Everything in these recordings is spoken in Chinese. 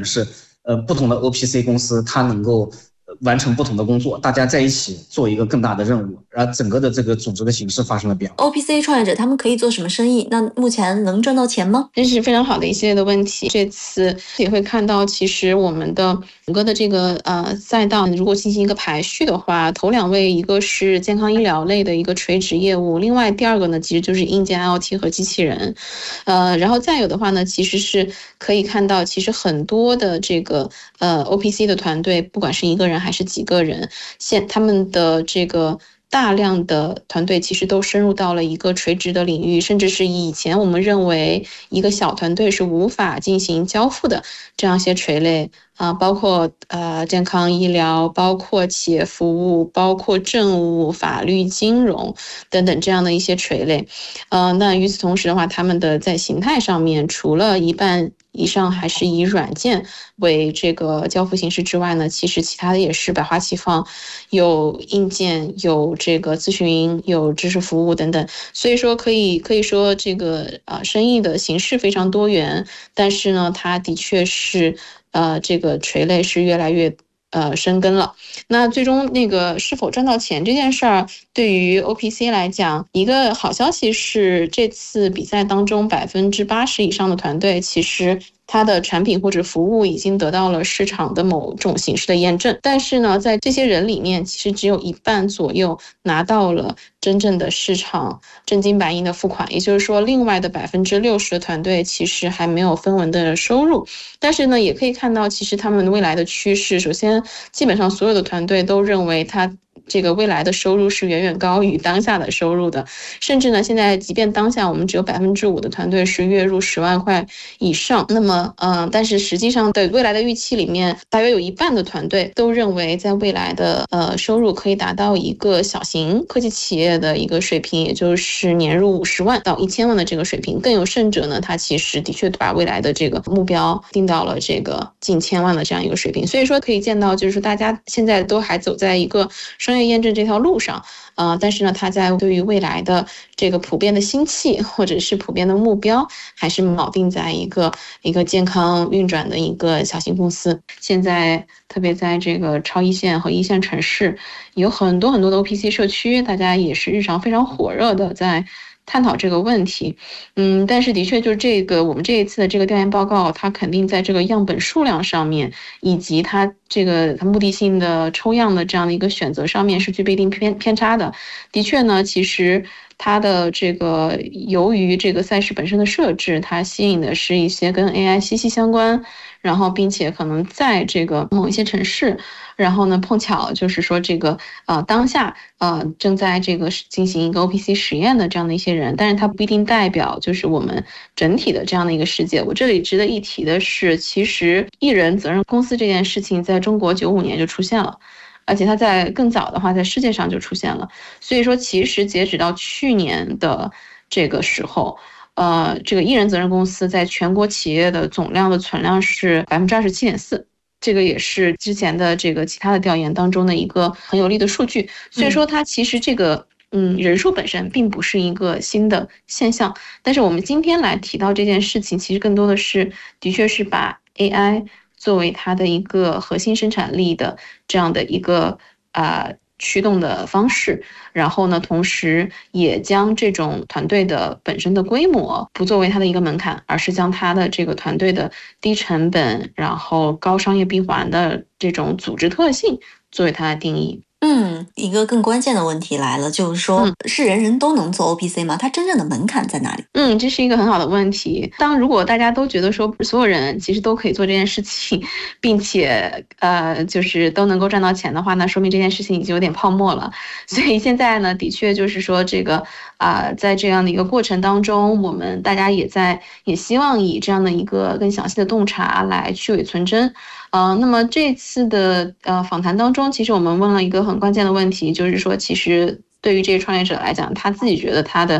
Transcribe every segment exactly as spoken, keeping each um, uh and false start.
能是呃不同的 O P C 公司它能够完成不同的工作，大家在一起做一个更大的任务，然后整个的这个组织的形式发生了变化。 O P C 创业者他们可以做什么生意？那目前能赚到钱吗？ 这是非常好的一系列的问题。这次也会看到，其实我们的整个的这个呃赛道，如果进行一个排序的话，头两位一个是健康医疗类的一个垂直业务，另外第二个呢其实就是硬件 I O T 和机器人，呃，然后再有的话呢，其实是可以看到，其实很多的这个呃 O P C 的团队，不管是一个人还是几个人，现他们的这个大量的团队其实都深入到了一个垂直的领域，甚至是以前我们认为一个小团队是无法进行交付的这样一些垂类啊、呃，包括呃健康医疗，包括企业服务，包括政务、法律、金融等等这样的一些垂类。呃，那与此同时的话，他们的在形态上面，除了一半以上还是以软件为这个交付形式之外呢，其实其他的也是百花齐放，有硬件，有这个咨询，有知识服务等等。所以说可以可以说这个呃生意的形式非常多元，但是呢，它的确是呃这个垂类是越来越呃深耕了。那最终那个是否赚到钱这件事儿，对于 O P C 来讲，一个好消息是这次比赛当中百分之八十以上的团队其实它的产品或者服务已经得到了市场的某种形式的验证，但是呢，在这些人里面，其实只有一半左右拿到了真正的市场真金白银的付款，也就是说，另外的百分之六十的团队其实还没有分文的收入。但是呢，也可以看到，其实他们未来的趋势，首先，基本上所有的团队都认为它这个未来的收入是远远高于当下的收入的，甚至呢，现在即便当下我们只有百分之五的团队是月入十万块以上，那么，嗯、呃，但是实际上对未来的预期里面，大约有一半的团队都认为，在未来的呃收入可以达到一个小型科技企业的一个水平，也就是年入五十万到一千万的这个水平。更有甚者呢，他其实的确把未来的这个目标定到了这个近千万的这样一个水平。所以说可以见到，就是说大家现在都还走在一个商业验证这条路上，呃，但是呢，它在对于未来的这个普遍的兴起或者是普遍的目标，还是锚定在一个一个健康运转的一个小型公司。现在特别在这个超一线和一线城市，有很多很多的 O P C 社区，大家也是日常非常火热的在探讨这个问题。嗯，但是的确就是这个我们这一次的这个调研报告，它肯定在这个样本数量上面，以及它这个它目的性的抽样的这样的一个选择上面是具备一定偏偏差的。的确呢，其实它的这个由于这个赛事本身的设置，它吸引的是一些跟 A I 息息相关，然后并且可能在这个某一些城市，然后呢碰巧就是说这个呃当下呃正在这个进行一个 O P C 实验的这样的一些人，但是它不一定代表就是我们整体的这样的一个世界。我这里值得一提的是，其实艺人责任公司这件事情在中国九五年就出现了，而且它在更早的话在世界上就出现了。所以说其实截止到去年的这个时候，呃，这个艺人责任公司在全国企业的总量的存量是百分之二十七点四，这个也是之前的这个其他的调研当中的一个很有利的数据。所以说它其实这个嗯人数本身并不是一个新的现象，但是我们今天来提到这件事情，其实更多的是的确是把 A I 作为它的一个核心生产力的这样的一个啊。呃驱动的方式，然后呢，同时也将这种团队的本身的规模不作为它的一个门槛，而是将它的这个团队的低成本，然后高商业闭环的这种组织特性作为它的定义。 嗯，一个更关键的问题来了，就是说、嗯、是人人都能做 O P C 吗？它真正的门槛在哪里？ 嗯，这是一个很好的问题。当如果大家都觉得说所有人其实都可以做这件事情，并且呃就是都能够赚到钱的话，那说明这件事情已经有点泡沫了。所以现在呢，的确就是说这个啊、呃，在这样的一个过程当中，我们大家也在也希望以这样的一个更详细的洞察来去伪存真。呃，那么这次的呃访谈当中，其实我们问了一个很关键的问题，就是说，其实对于这个创业者来讲，他自己觉得他的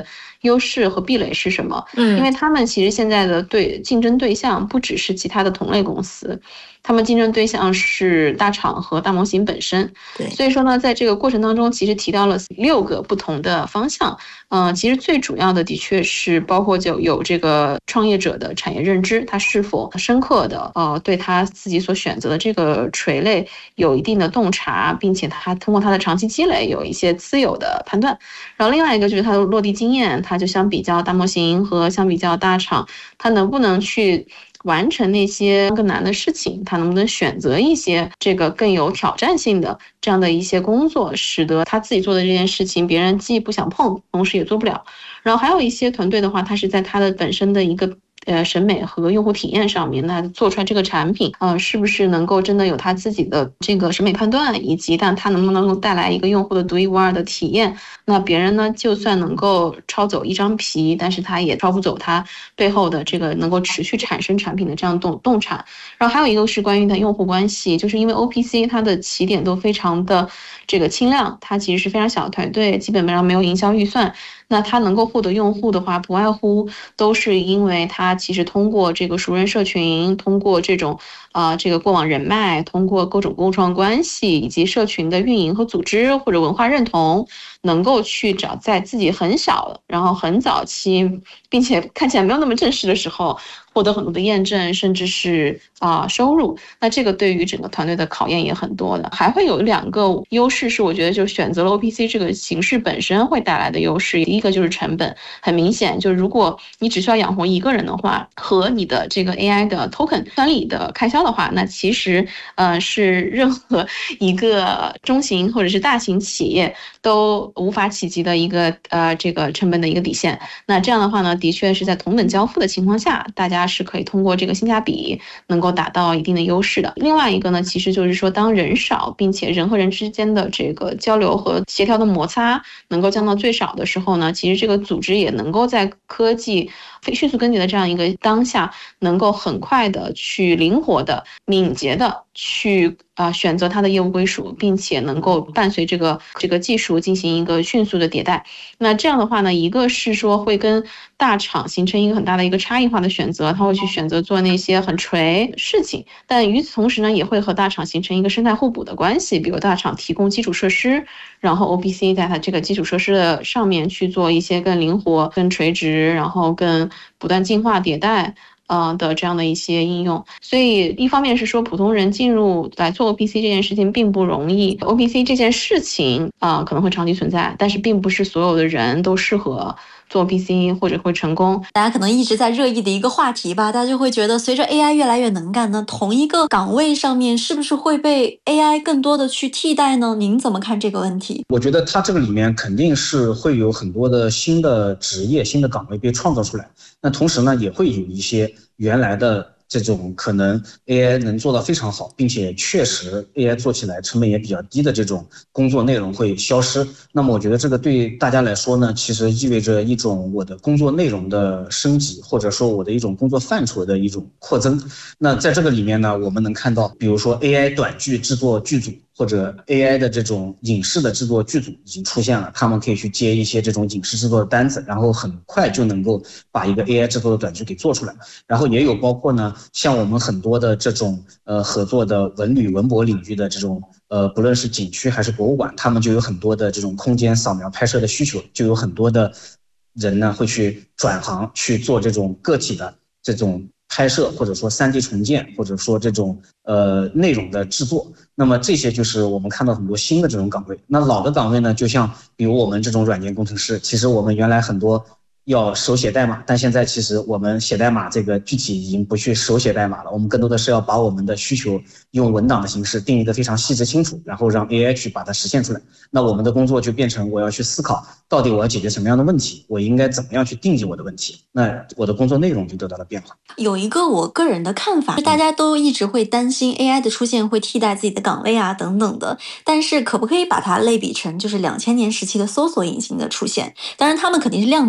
优势和壁垒是什么？ 嗯， 因为他们其实现在的对竞争对象不只是其他的同类公司，他们竞争对象是大厂和大模型本身。 对， 所以说呢，在这个过程当中，其实提到了六个不同的方向。嗯、呃，其实最主要的的确是包括就有这个创业者的产业认知，他是否深刻的呃对他自己所选择的这个垂类有一定的洞察，并且他通过他的长期积累有一些自有的判断。然后另外一个就是他的落地经验，他就相比较大模型和相比较大厂，他能不能去完成那些更难的事情，他能不能选择一些这个更有挑战性的这样的一些工作，使得他自己做的这件事情别人既不想碰，同时也做不了。然后还有一些团队的话，他是在他的本身的一个呃审美和用户体验上面，那做出来这个产品呃是不是能够真的有他自己的这个审美判断，以及但他能不能够带来一个用户的独一无二的体验。那别人呢就算能够抄走一张皮，但是他也抄不走他背后的这个能够持续产生产品的这样洞洞察。然后还有一个是关于的用户关系，就是因为 O P C 它的起点都非常的这个轻量，它其实是非常小的团队，基本上没有营销预算。那它能够获得用户的话，不外乎都是因为它其实通过这个熟人社群，通过这种啊、呃、这个过往人脉，通过各种共创关系，以及社群的运营和组织或者文化认同，能够去找在自己很小然后很早期，并且看起来没有那么正式的时候，获得很多的验证，甚至是啊、呃、收入。那这个对于整个团队的考验也很多的。还会有两个优势是我觉得就选择了 O P C 这个形式本身会带来的优势。第一个就是成本，很明显，就是如果你只需要养活一个人的话，和你的这个 A I 的 token 算力的开销的话，那其实呃是任何一个中型或者是大型企业都无法企及的一个呃这个成本的一个底线。那这样的话呢，的确是在同等交付的情况下，大家是可以通过这个性价比能够达到一定的优势的。另外一个呢，其实就是说当人少，并且人和人之间的这个交流和协调的摩擦能够降到最少的时候呢，其实这个组织也能够在科技迅速更迭的这样一个当下，能够很快的去灵活的、敏捷的去啊、呃、选择它的业务归属，并且能够伴随这个这个技术进行一个迅速的迭代。那这样的话呢，一个是说会跟大厂形成一个很大的一个差异化的选择，他会去选择做那些很垂事情，但与此同时呢，也会和大厂形成一个生态互补的关系。比如大厂提供基础设施，然后 O P C 在它这个基础设施的上面去做一些更灵活、更垂直，然后更不断进化迭代呃的这样的一些应用。所以一方面是说普通人进入来做 O P C 这件事情并不容易， O P C 这件事情啊、呃、可能会长期存在，但是并不是所有的人都适合做 O P C 或者会成功。 大家可能一直在热议的一个话题吧，大家就会觉得随着 A I 越来越能干呢，同一个岗位上面是不是会被 A I 更多的去替代呢？您怎么看这个问题？ 我觉得它这个里面肯定是会有很多的新的职业、新的岗位被创造出来，那同时呢，也会有一些原来的这种可能 A I 能做到非常好，并且确实 A I 做起来成本也比较低的这种工作内容会消失。那么我觉得这个对大家来说呢，其实意味着一种我的工作内容的升级，或者说我的一种工作范畴的一种扩增。那在这个里面呢，我们能看到，比如说 A I 短剧制作剧组，或者 A I 的这种影视的制作剧组已经出现了，他们可以去接一些这种影视制作的单子，然后很快就能够把一个 A I 制作的短剧给做出来。然后也有包括呢，像我们很多的这种呃合作的文旅文博领域的这种呃，不论是景区还是博物馆，他们就有很多的这种空间扫描拍摄的需求，就有很多的人呢会去转行去做这种个体的这种拍摄，或者说 三 D 重建，或者说这种呃内容的制作。那么这些就是我们看到很多新的这种岗位。那老的岗位呢，就像比如我们这种软件工程师，其实我们原来很多要手写代码，但现在其实我们写代码这个具体已经不去手写代码了，我们更多的是要把我们的需求用文档的形式定义的非常细致清楚，然后让 A I 去把它实现出来。那我们的工作就变成我要去思考，到底我要解决什么样的问题，我应该怎么样去定义我的问题，那我的工作内容就得到了变化。 有一个我个人的看法，大家都一直会担心 A I 的出现会替代自己的岗位啊等等的，但是可不可以把它类比成就是两千年时期的搜索引擎的出现？当然他们肯定是量级不一样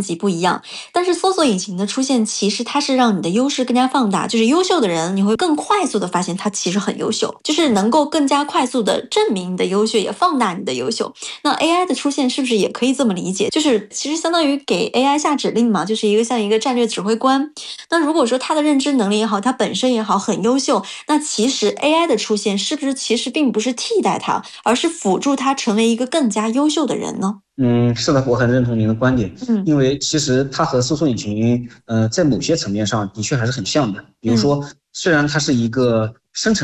样。但是搜索引擎的出现，其实它是让你的优势更加放大，就是优秀的人你会更快速的发现他其实很优秀，就是能够更加快速的证明你的优秀，也放大你的优秀。那 A I 的出现是不是也可以这么理解，就是其实相当于给 A I 下指令嘛，就是一个像一个战略指挥官。那如果说他的认知能力也好，他本身也好很优秀，那其实 A I 的出现是不是其实并不是替代他，而是辅助他成为一个更加优秀的人呢？ 嗯，是的，我很认同您的观点。 嗯， 因为其实它和搜索引擎，呃，在某些层面上的确还是很像的。比如说，虽然它是一个生成